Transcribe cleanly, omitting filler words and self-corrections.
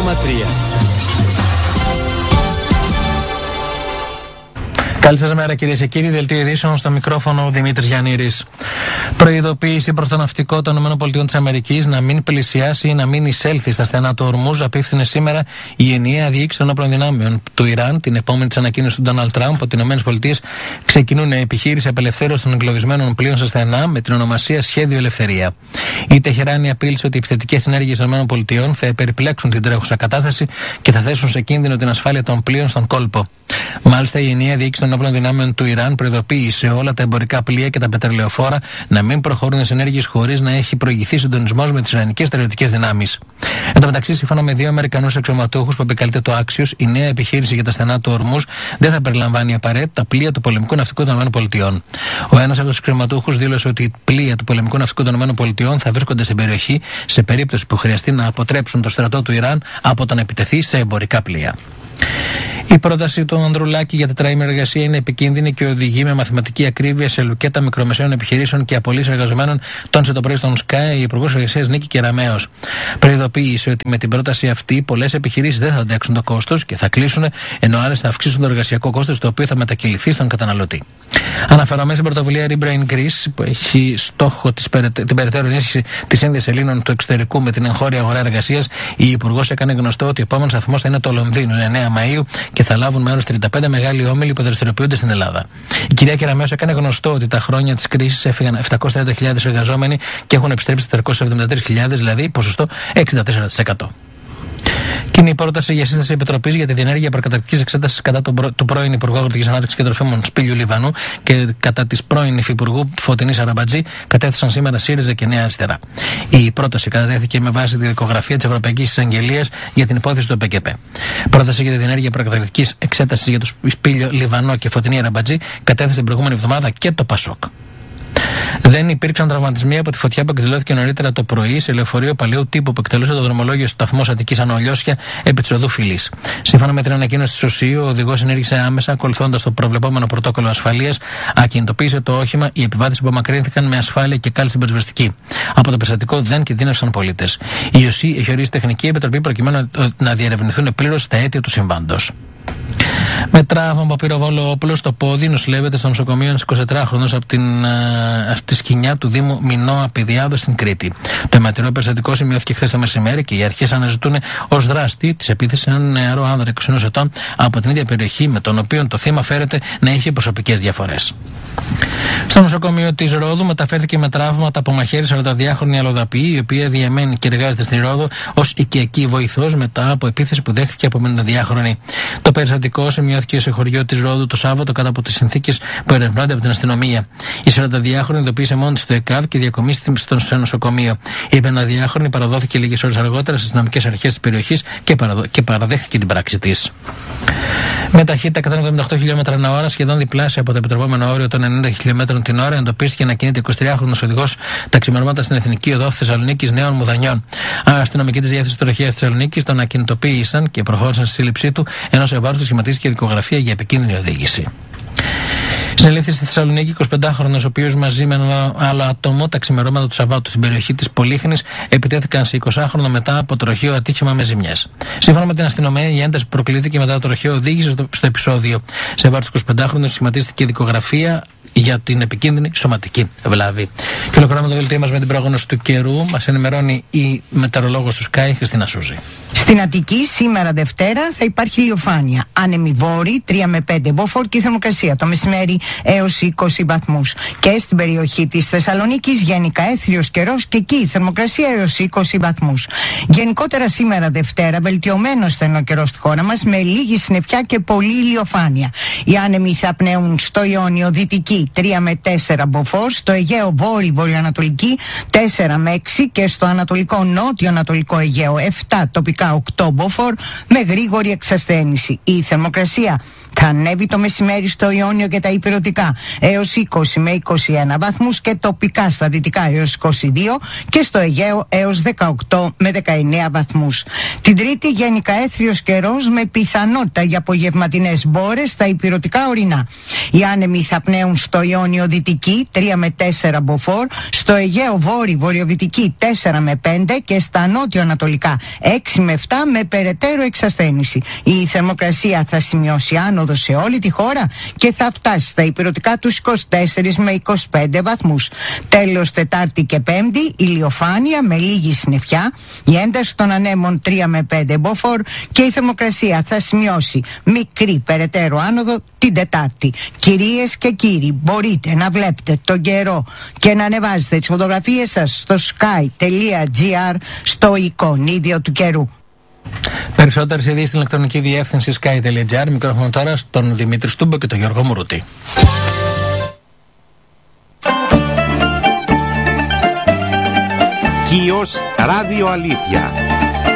Καλή σας μέρα κυρίες και κύριοι, δελτίο ειδήσεων στο μικρόφωνο Δημήτρης Γιαννήρης. Προειδοποίηση προς το ναυτικό των ΗΠΑ να μην πλησιάσει ή να μην εισέλθει στα στενά του Ορμούζ απίφθινε σήμερα η ενιαία διοίκηση των όπλων δυνάμεων του Ιράν, την επόμενη της ανακοίνωσης του Ντόναλντ Τραμπ ότι οι ΗΠΑ ξεκινούν επιχείρηση απελευθέρωση των εγκλωβισμένων πλοίων στα στενά με την ονομασία Σχέδιο Ελευθερία. Η Τεχεράνη απείλησε ότι οι επιθετικές ενέργειες των ΗΠΑ θα περιπλέξουν την τρέχουσα κατάσταση και θα θέσουν σε κίνδυνο την ασφάλεια των πλοίων στον κόλπο. Μάλιστα, η ενιαία διοίκηση των όπλων δυνάμεων του Ιράν προειδοποίησε όλα τα εμπορικά πλοία και τα πετρελαιοφόρα να μην προχωρούν σε ενέργειες χωρίς να έχει προηγηθεί συντονισμός με τις ιρανικές στρατιωτικές δυνάμεις. Εν τω μεταξύ, σύμφωνα με δύο Αμερικανούς αξιωματούχους που επικαλείται το Άξιος, η νέα επιχείρηση για τα στενά του Ορμούζ δεν θα περιλαμβάνει απαραίτητα πλοία του πολεμικού ναυτικού των ΗΠΑ. Ο ένας από τους αξιωματούχους δήλωσε ότι οι πλοία του πολεμικού ναυτικού των ΗΠΑ θα βρίσκονται στην περιοχή σε περίπτωση που χρειαστεί να αποτρέψουν το στρατό του Ιράν από το να επιτεθεί σε εμπορικά πλοία. Η πρόταση του Ανδρουλάκη για τετραήμερη εργασία είναι επικίνδυνη και οδηγεί με μαθηματική ακρίβεια σε λουκέτα μικρομεσαίων επιχειρήσεων και απολύσεις εργαζομένων, τόνισε το πρωί στον ΣΚΑ η Υπουργός Εργασίας Νίκη Κεραμέως. Προειδοποίησε ότι με την πρόταση αυτή πολλές επιχειρήσεις δεν θα αντέξουν το κόστος και θα κλείσουν, ενώ άλλες θα αυξήσουν το εργασιακό κόστος, το οποίο θα μετακυληθεί στον καταναλωτή. Αναφερόμενη στην πρωτοβουλία Rebrain Greece, που έχει στόχο την περαιτέρω ενίσχυση της σύνδεσης Ελλήνων του εξωτερικού με την εγχώρια αγορά εργασίας, η Υπουργός έκανε γνωστό ότι ο επόμενος σταθμός θα είναι το Λονδίνο, 9 Μαΐου, και θα λάβουν μέρος 35 μεγάλοι όμιλοι που δραστηριοποιούνται στην Ελλάδα. Η κυρία Κεραμέως έκανε γνωστό ότι τα χρόνια της κρίσης έφυγαν 730.000 εργαζόμενοι και έχουν επιστρέψει 473.000, δηλαδή ποσοστό 64%. Και είναι η πρόταση για σύσταση επιτροπής για τη διενέργεια προκαταρκτικής εξέτασης κατά του πρώην Υπουργού Αγροτικής Ανάπτυξης και Τροφίμων Σπύλιου Λιβανού και κατά της πρώην Υφυπουργού Φωτεινής Αραμπατζή κατέθεσαν σήμερα ΣΥΡΙΖΑ και Νέα Αριστερά. Η πρόταση κατατέθηκε με βάση τη δικογραφία της Ευρωπαϊκής Εισαγγελίας για την υπόθεση του ΕΠΚ. Πρόταση για τη διενέργεια προκαταρκτικής εξέτασης για το Σπύλιο Λιβανό και Φωτεινή Αραμπατζή κατέθεσε την προηγούμενη εβδομάδα και το ΠΑΣΟΚ. Δεν υπήρξαν τραυματισμοί από τη φωτιά που εκδηλώθηκε νωρίτερα το πρωί σε λεωφορείο παλαιού τύπου που εκτελούσε το δρομολόγιο στο σταθμό Αττικής Ανολιώσια επί της οδού Φυλής. Σύμφωνα με την ανακοίνωση της ΟΣΥΟ, ο οδηγός ενέργησε άμεσα, ακολουθώντας το προβλεπόμενο πρωτόκολλο ασφαλείας, ακινητοποίησε το όχημα, οι επιβάτες απομακρύνθηκαν με ασφάλεια και κάλυψη την πυροσβεστική. Από το περιστατικό δεν κινδύνευσαν πολίτες. Η ΟΣΥ έχει ορίσει τεχνική επιτροπή προκειμένου να διερευνηθούν πλήρως τα αίτια του συμβάντος. Με τραύμα από πυροβόλο όπλο στο πόδι νοσηλεύεται στο νοσοκομείο ένας 24χρονος από τη σκηνιά του Δήμου Μινώα Πηδιάδο στην Κρήτη. Το αιματηρό περιστατικό σημειώθηκε χθες το μεσημέρι και οι αρχές αναζητούν ως δράστη της επίθεσης έναν νεαρό άνδρα 21 ετών από την ίδια περιοχή, με τον οποίο το θύμα φέρεται να είχε προσωπικές διαφορές. Στο νοσοκομείο της Ρόδου μεταφέρθηκε με τραύματα από μαχαίρι 42χρονη αλλοδαπή, η οποία διαμένει και εργάζεται στη Ρόδο ως οικιακή βοηθός μετά από επίθεση που δέχτηκε από 52χρονη. Το περιστατικό σημειώθηκε σε χωριό της Ρόδου το Σάββατο κατά από τις συνθήκες που ερευνώνται από την αστυνομία. Η 42χρονη ειδοποίησε μόνη της το ΕΚΑΒ και διακομίστηκε στο νοσοκομείο. Η 52χρονη παραδόθηκε λίγες ώρες αργότερα στις αστυνομικές αρχές της περιοχής και παραδέχθηκε την πράξη της. Με ταχύτητα 178 χιλιόμετρα/ώρα, σχεδόν διπλάσια από το επιτρεπόμενο όριο των 90 χιλιόμετρων την ώρα, εντοπίστηκε να κινείται 23χρονος οδηγός τα ξημερώματα στην Εθνική Οδό Θεσσαλονίκης Νέων Μουδανιών. Αστυνομικοί της Διεύθυνσης Τροχέας Θεσσαλονίκης τον ακινητοποίησαν και προχώρησαν στη σύλληψή του, ενώ σε βάρος του σχηματίστηκε δικογραφία για επικίνδυνη οδήγηση. Συνελήφθη στη Θεσσαλονίκη 25χρονος, ο οποίος μαζί με ένα άλλο άτομο τα ξημερώματα του Σαββάτου στην περιοχή της Πολύχνης επιτέθηκαν σε 20χρονο μετά από τροχαίο ατύχημα με ζημιές. Σύμφωνα με την αστυνομία, η ένταση που προκλήθηκε μετά το τροχαίο οδήγησε στο επεισόδιο. Σε βάρος του 25χρονου σχηματίστηκε δικογραφία για την επικίνδυνη σωματική βλάβη. Και ολοκληρώνουμε το δελτίο μας με την πρόγνωση του καιρού. Μας ενημερώνει η μετεωρολόγος του Sky, Χριστίνα Σούζη. Στην Αττική σήμερα Δευτέρα θα υπάρχει ηλιοφάνεια. Άνεμοι βόρειοι 3 με 5 μποφόρ και η θερμοκρασία το μεσημέρι έως 20 βαθμούς. Και στην περιοχή της Θεσσαλονίκης γενικά έθριος καιρός και εκεί η θερμοκρασία έως 20 βαθμούς. Γενικότερα σήμερα Δευτέρα βελτιωμένος στενό καιρός στη χώρα μας με λίγη συννεφιά και πολλή ηλιοφάνεια. Οι άνεμοι θα πνέουν στο Ιόνιο δυτική 3 με 4 μποφόρ, στο Αιγαίο βόρειο-βορειοανατολική 4 με 6 και στο ανατολικό νότιο-ανατολικό Αιγαίο 7 τοπικά 8 μποφόρ με γρήγορη εξασθένηση. Η θερμοκρασία θα ανέβει το μεσημέρι στο Ιόνιο και τα Ήπειρο υπηρετικά έως 20 με 21 βαθμούς και τοπικά στα δυτικά έως 22 και στο Αιγαίο έως 18 με 19 βαθμούς. Την Τρίτη γενικά έθριος καιρός με πιθανότητα για απογευματινές μπόρες στα υπηρετικά ορεινά. Οι άνεμοι θα πνέουν στο Ιόνιο δυτική 3 με 4 μποφόρ, στο Αιγαίο βορειοδυτική 4 με 5 και στα νότιο-ανατολικά 6 με 7 με περαιτέρω εξασθένηση. Η θερμοκρασία θα σημειώσει άνοδο σε όλη τη χώρα και θα φτάσει στα υπηρετικά τους 24 με 25 βαθμούς. Τέλος Τετάρτη και Πέμπτη ηλιοφάνεια με λίγη συννεφιά, η ένταση των ανέμων 3 με 5 μποφόρ και η θερμοκρασία θα σημειώσει μικρή περαιτέρω άνοδο την Τετάρτη. Κυρίες και κύριοι, μπορείτε να βλέπετε τον καιρό και να ανεβάζετε τις φωτογραφίες σας στο sky.gr στο εικονίδιο του καιρού. Περισσότερες ειδήσεις στην ηλεκτρονική διεύθυνση sky.gr. Μικρόφωνο τώρα στον Δημήτρη Στούμπο και τον Γιώργο Μουρούτη. Χίος Ράδιο Αλήθεια.